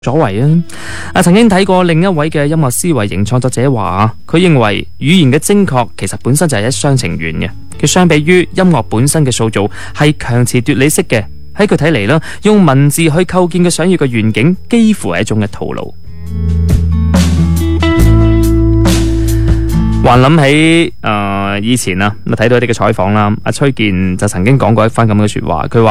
所謂啊。曾經睇過另一位嘅音樂思維型創作者話，佢認為語言嘅精確其實本身就係一廂情願嘅，佢相比於音樂本身嘅塑造係強詞奪理式嘅。喺佢睇嚟啦，用文字去構建佢想要嘅願景，幾乎係一種嘅套路。還諗起以前啊，睇到一啲嘅採訪啦，阿崔健就曾經講過一番咁嘅說話，佢話